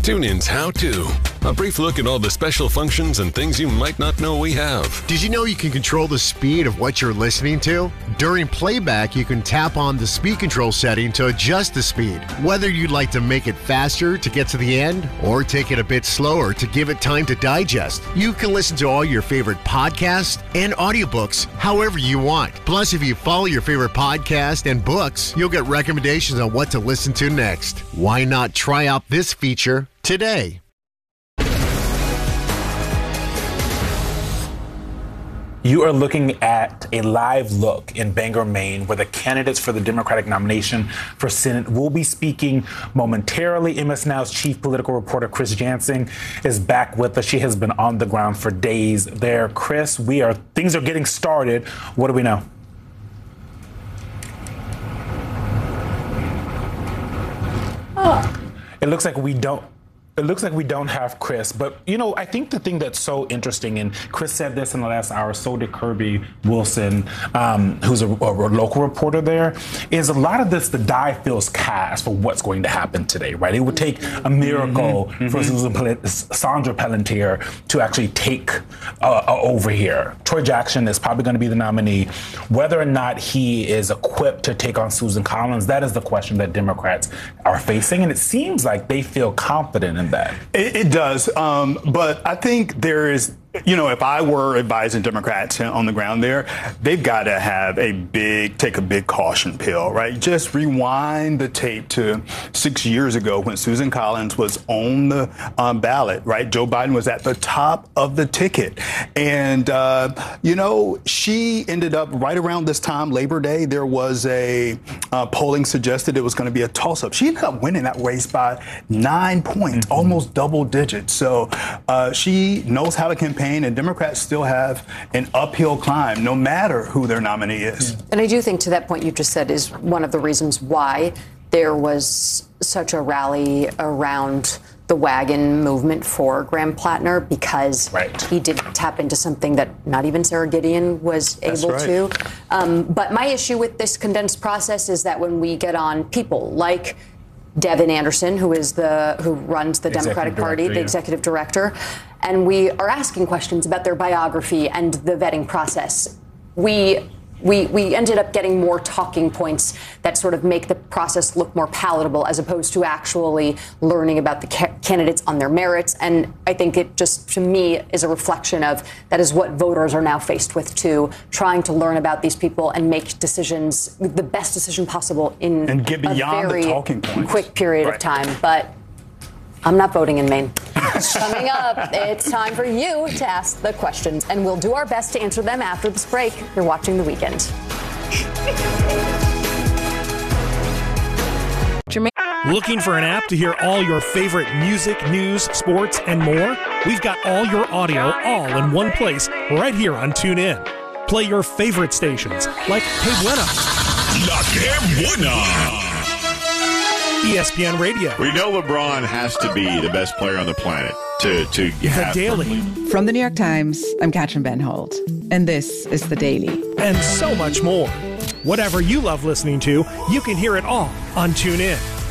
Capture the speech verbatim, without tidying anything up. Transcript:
TuneIn's How To. A brief look at all the special functions and things you might not know we have. Did you know you can control the speed of what you're listening to? During playback, you can tap on the speed control setting to adjust the speed. Whether you'd like to make it faster to get to the end or take it a bit slower to give it time to digest, you can listen to all your favorite podcasts and audiobooks however you want. Plus, if you follow your favorite podcast and books, you'll get recommendations on what to listen to next. Why not try out this feature today? You are looking at a live look in Bangor, Maine, where the candidates for the Democratic nomination for Senate will be speaking momentarily. M S Now's chief political reporter, Chris Jansing, is back with us. She has been on the ground for days there. Chris, we are things are getting started. What do we know? Oh. It looks like we don't. It looks like we don't have Chris, but, you know, I think the thing that's so interesting, and Chris said this in the last hour, so did Kirby Wilson, um, who's a, a local reporter there, is a lot of this, the die feels cast for what's going to happen today, right? It would take a miracle mm-hmm, for mm-hmm. Susan Pel- Sandra Palantir to actually take uh, uh, over here. Troy Jackson is probably going to be the nominee. Whether or not he is equipped to take on Susan Collins, that is the question that Democrats are facing, and it seems like they feel confident in that. It, it does. Um, but I think there is, you know, if I were advising Democrats on the ground there, they've got to have a big, take a big caution pill, right? Just rewind the tape to six years ago when Susan Collins was on the um, ballot, right? Joe Biden was at the top of the ticket. And, uh, you know, she ended up right around this time, Labor Day, there was a uh, polling suggested it was going to be a toss-up. She ended up winning that race by nine points, mm-hmm. almost double digits. So uh, she knows how to campaign. And Democrats still have an uphill climb, no matter who their nominee is. And I do think to that point you just said is one of the reasons why there was such a rally around the wagon movement for Graham Plattner, because right. he did tap into something that not even Sarah Gideon was That's able right. to. Um, but my issue with this condensed process is that when we get on people like Devin Anderson, who is the who runs the executive Democratic Party, director, the yeah. executive director, and we are asking questions about their biography and the vetting process. We we we ended up getting more talking points that sort of make the process look more palatable, as opposed to actually learning about the ca- candidates on their merits. And I think it just, to me, is a reflection of that is what voters are now faced with too, trying to learn about these people and make decisions, the best decision possible in and get beyond a very the talking points. quick period right. of time. But I'm not voting in Maine. Coming up, it's time for you to ask the questions, and we'll do our best to answer them after this break. You're watching The Weekend. Looking for an app to hear all your favorite music, news, sports, and more? We've got all your audio all in one place right here on TuneIn. Play your favorite stations like Hey Buena, La Que Buena, E S P N Radio. We know LeBron has to be the best player on the planet to, to have The Daily. From the New York Times, I'm Katrin Ben Holt, and this is The Daily. And so much more. Whatever you love listening to, you can hear it all on TuneIn.